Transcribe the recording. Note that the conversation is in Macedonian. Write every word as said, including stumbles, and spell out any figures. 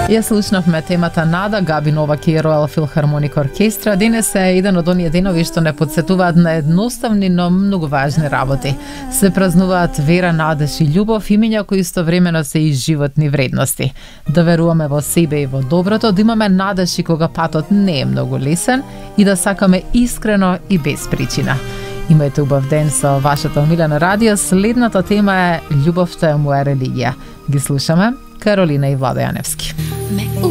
Ја слушнавме темата Нада, Габи Новак и Ројал Филхармоник оркестра. Денес е еден од оние денови што не подсетуваат на едноставни, но многу важни работи. Се празнуваат вера, надеж и љубов, имиња кои истовремено се и животни вредности. Да веруваме во себе и во доброто, да имаме надеж и кога патот не е многу лесен и да сакаме искрено и без причина. Имајте убав ден со вашата омилена радио. Следната тема е љубовта е моја религија. Ги слушаме Каролина и Владо Јаневски.